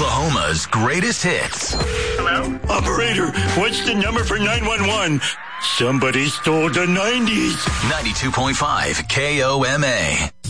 Oklahoma's greatest hits. Hello? Operator, what's the number for 911? Somebody stole the 90s. 92.5 KOMA.